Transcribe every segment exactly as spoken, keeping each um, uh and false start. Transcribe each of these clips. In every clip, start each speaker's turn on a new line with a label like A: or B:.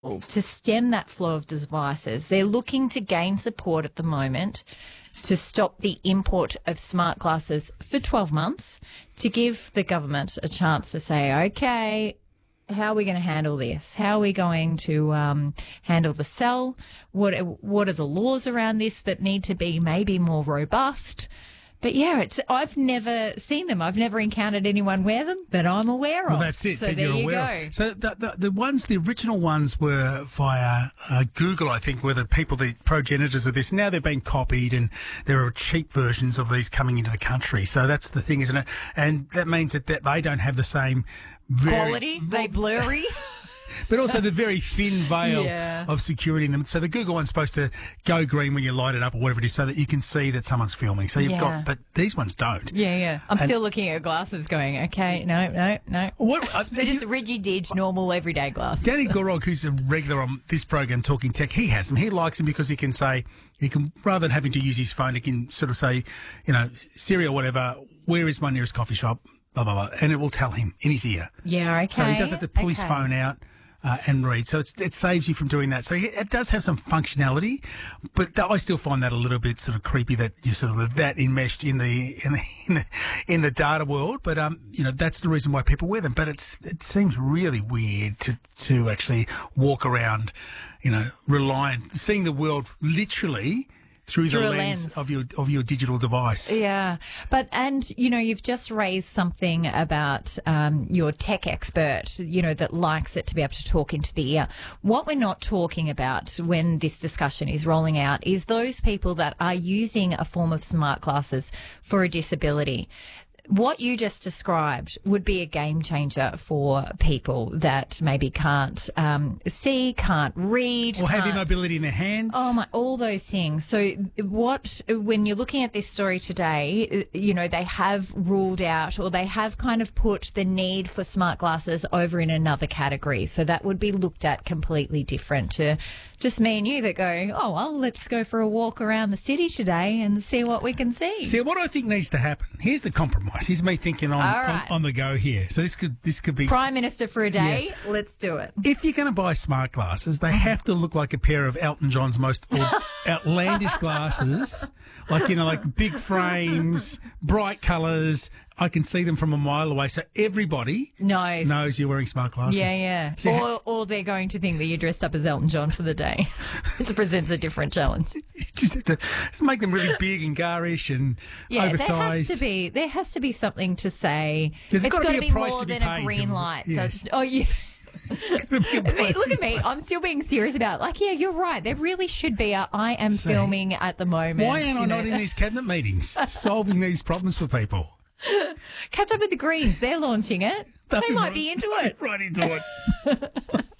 A: to stem that flow of devices. They're looking to gain support at the moment to stop the import of smart glasses for twelve months, to give the government a chance to say, okay, how are we going to handle this? How are we going to um, handle the cell? What, what are the laws around this that need to be maybe more robust? But yeah, it's, I've never seen them. I've never encountered anyone wear them that I'm aware of.
B: Well, that's it.
A: So
B: that
A: there
B: you're
A: you
B: aware
A: go.
B: Of. So the, the the ones, the original ones were via uh, Google, I think, were the people, the progenitors of this. Now they're being copied, and there are cheap versions of these coming into the country. So that's the thing, isn't it? And that means that, that they don't have the same very,
A: quality. They blurry.
B: But also the very thin veil
A: yeah.
B: of security in them. So the Google one's supposed to go green when you light it up or whatever it is, so that you can see that someone's filming. So you've
A: yeah.
B: got, but these ones don't.
A: Yeah, yeah. I'm
B: and,
A: still looking at glasses going, okay, no, no, no.
B: What? Uh,
A: They're just rigid-dig, normal, everyday glasses.
B: Danny Gorog, who's a regular on this program, Talking Tech, he has them. He likes them because he can say, he can, rather than having to use his phone, he can sort of say, you know, Siri or whatever, where is my nearest coffee shop, blah, blah, blah, and it will tell him in his ear.
A: Yeah, okay.
B: So he doesn't have to pull
A: okay.
B: his phone out. Uh, and read. So it's, it saves you from doing that. So it does have some functionality, but th- I still find that a little bit sort of creepy that you're sort of that enmeshed in the in the in the, in the data world. But um, you know, that's the reason why people wear them. But it's it seems really weird to to actually walk around, you know, reliant, seeing the world literally through,
A: through
B: the
A: a
B: lens,
A: lens
B: of your of your digital device.
A: Yeah, but and you know, you've just raised something about um, your tech expert, you know, that likes it to be able to talk into the ear. What we're not talking about when this discussion is rolling out is those people that are using a form of smart glasses for a disability. What you just described would be a game changer for people that maybe can't um, see, can't read.
B: Or have
A: can't,
B: immobility in their hands.
A: Oh, my, all those things. So what, when you're looking at this story today, you know, they have ruled out or they have kind of put the need for smart glasses over in another category. So that would be looked at completely different to just me and you that go, oh, well, let's go for a walk around the city today and see what we can see.
B: See, what I think needs to happen, here's the compromise. Here's me thinking on,
A: right.
B: on, on the go here. So this could this could be...
A: Prime Minister for a day,
B: yeah.
A: Let's do it.
B: If you're going to buy smart glasses, they have to look like a pair of Elton John's most outlandish glasses. Like, you know, like big frames, bright colours. I can see them from a mile away. So everybody
A: knows,
B: knows you're wearing smart glasses.
A: Yeah, yeah.
B: So
A: or, or they're going to think that you're dressed up as Elton John for the day. It presents a different challenge.
B: You just have to just make them really big and garish and
A: yeah,
B: oversized.
A: There has to be, there has to be something to say.
B: There's
A: it's
B: got to be,
A: be
B: a price
A: more
B: to be
A: than
B: paid
A: a green
B: to,
A: light.
B: yes.
A: So, oh, yeah.
B: Look
A: at me. I'm still being serious about, like, yeah, you're right. There really should be a I am
B: so,
A: filming at the moment.
B: Why am I not in these cabinet meetings solving these problems for people?
A: Catch up with the Greens. They're launching it. They might right, be into it.
B: Right into it.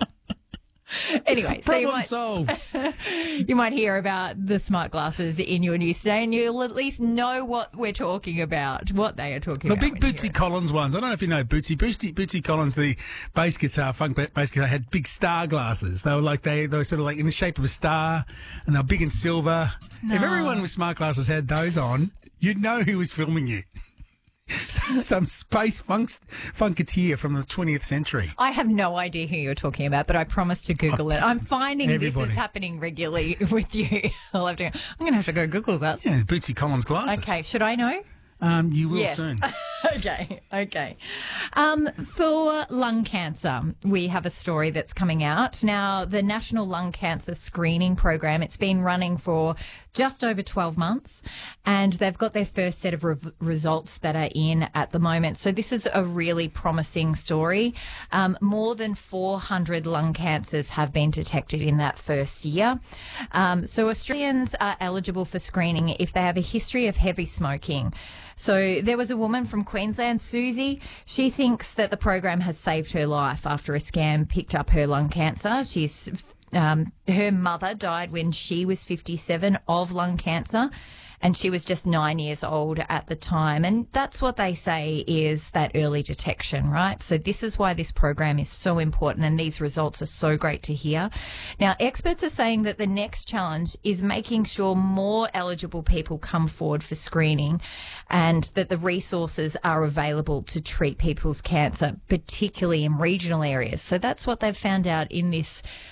A: Anyway,
B: problem
A: so you might,
B: solved.
A: You might hear about the smart glasses in your news today, and you'll at least know what we're talking about, what they are talking
B: the
A: about.
B: The big Bootsy Collins ones. I don't know if you know Bootsy. Bootsy, Bootsy Collins, the bass guitar, funk bass guitar, had big star glasses. They were like they, they were sort of like in the shape of a star, and they were big and silver. No. If everyone with smart glasses had those on, you'd know who was filming you. Some space funk, funketeer from the twentieth century.
A: I have no idea who you're talking about, but I promise to Google it. I'm finding
B: Everybody.
A: This is happening regularly with you. I'll have to. I'm going to have to go Google that.
B: Yeah, Bootsy Collins glasses.
A: Okay, should I know?
B: Um, you will
A: yes.
B: soon.
A: okay, okay. Um, for lung cancer, we have a story that's coming out. Now, the National Lung Cancer Screening Program, it's been running for just over twelve months, and they've got their first set of re- results that are in at the moment. So this is a really promising story. Um, more than four hundred lung cancers have been detected in that first year. Um, so Australians are eligible for screening if they have a history of heavy smoking. So there was a woman from Queensland, Susie. She thinks that the program has saved her life after a scam picked up her lung cancer. She's um, her mother died when she was fifty-seven of lung cancer, and she was just nine years old at the time. And that's what they say is that early detection, right? So this is why this program is so important, and these results are so great to hear. Now, experts are saying that the next challenge is making sure more eligible people come forward for screening, and that the resources are available to treat people's cancer, particularly in regional areas. So that's what they've found out in this